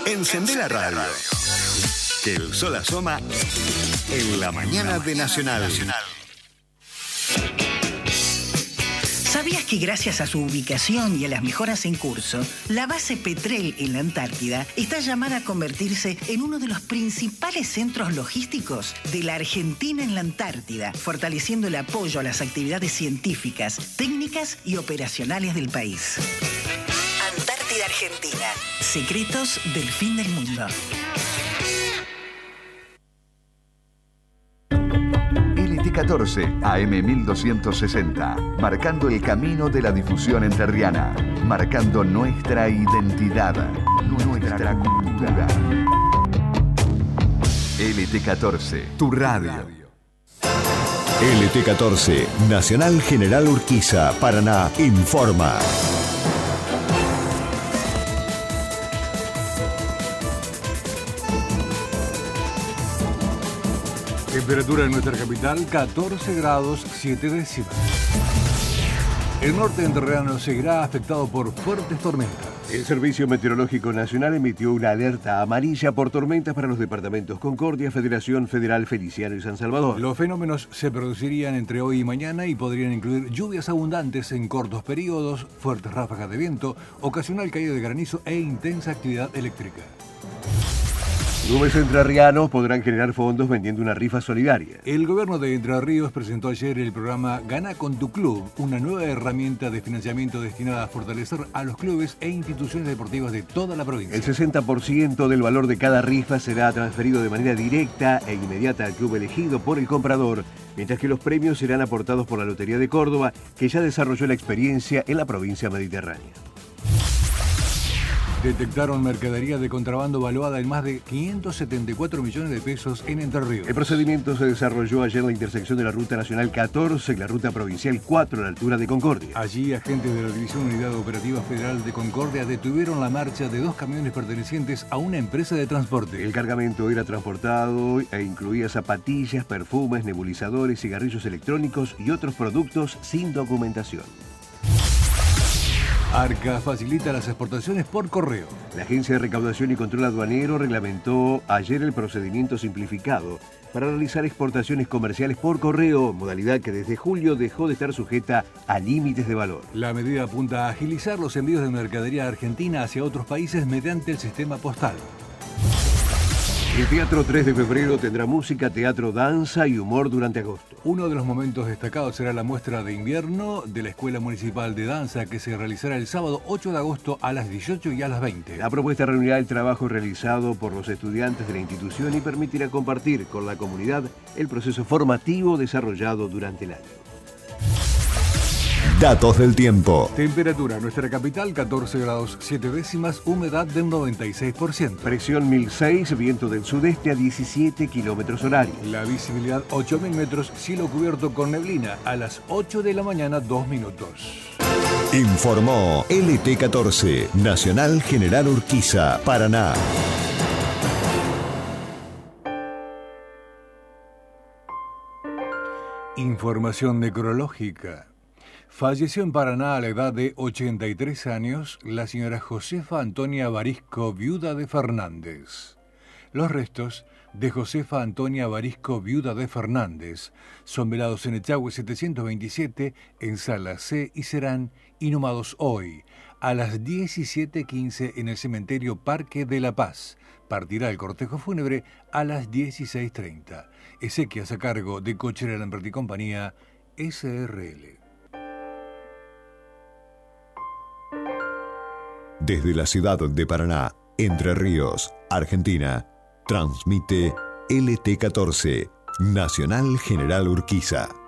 Encendé la radio. Que el sol asoma en la mañana de Nacional. ¿Sabías que gracias a su ubicación y a las mejoras en curso, la base Petrel en la Antártida está llamada a convertirse en uno de los principales centros logísticos de la Argentina en la Antártida, fortaleciendo el apoyo a las actividades científicas, técnicas y operacionales del país? Antártida Argentina. Secretos del fin del mundo. LT14 AM 1260, marcando el camino de la difusión entrerriana, marcando nuestra identidad, nuestra cultura. LT14, tu radio. LT14, Nacional General Urquiza, Paraná, informa. Temperatura en nuestra capital, 14 grados 7 décimas. El norte entrerriano seguirá afectado por fuertes tormentas. El Servicio Meteorológico Nacional emitió una alerta amarilla por tormentas para los departamentos Concordia, Federación Federal, Feliciano y San Salvador. Los fenómenos se producirían entre hoy y mañana y podrían incluir lluvias abundantes en cortos periodos, fuertes ráfagas de viento, ocasional caída de granizo e intensa actividad eléctrica. Clubes entrerrianos podrán generar fondos vendiendo una rifa solidaria. El gobierno de Entre Ríos presentó ayer el programa Gana con tu club, una nueva herramienta de financiamiento destinada a fortalecer a los clubes e instituciones deportivas de toda la provincia. El 60% del valor de cada rifa será transferido de manera directa e inmediata al club elegido por el comprador, mientras que los premios serán aportados por la Lotería de Córdoba, que ya desarrolló la experiencia en la provincia mediterránea. Detectaron mercadería de contrabando valuada en más de 574 millones de pesos en Entre Ríos. El procedimiento se desarrolló ayer en la intersección de la Ruta Nacional 14 y la Ruta Provincial 4 a la altura de Concordia. Allí, agentes de la División Unidad Operativa Federal de Concordia detuvieron la marcha de 2 camiones pertenecientes a una empresa de transporte. El cargamento era transportado e incluía zapatillas, perfumes, nebulizadores, cigarrillos electrónicos y otros productos sin documentación. Arca facilita las exportaciones por correo. La Agencia de Recaudación y Control Aduanero reglamentó ayer el procedimiento simplificado para realizar exportaciones comerciales por correo, modalidad que desde julio dejó de estar sujeta a límites de valor. La medida apunta a agilizar los envíos de mercadería argentina hacia otros países mediante el sistema postal. El Teatro 3 de Febrero tendrá música, teatro, danza y humor durante agosto. Uno de los momentos destacados será la muestra de invierno de la Escuela Municipal de Danza, que se realizará el sábado 8 de agosto a las 18 y a las 20. La propuesta reunirá el trabajo realizado por los estudiantes de la institución y permitirá compartir con la comunidad el proceso formativo desarrollado durante el año. Datos del tiempo. Temperatura en nuestra capital, 14 grados 7 décimas, humedad del 96%. Presión 1006, viento del sudeste a 17 kilómetros horarios. La visibilidad 8.000 metros, cielo cubierto con neblina, a las 8 de la mañana, 2 minutos. Informó LT14, Nacional General Urquiza, Paraná. Información necrológica. Falleció en Paraná a la edad de 83 años la señora Josefa Antonia Barisco, viuda de Fernández. Los restos de Josefa Antonia Barisco, viuda de Fernández, son velados en Echagüe 727, en Sala C, y serán inhumados hoy, a las 17:15 en el cementerio Parque de la Paz. Partirá el cortejo fúnebre a las 16:30. Exequias a cargo de Cochera Lambert y Compañía, SRL. Desde la ciudad de Paraná, Entre Ríos, Argentina, transmite LT14, Nacional General Urquiza.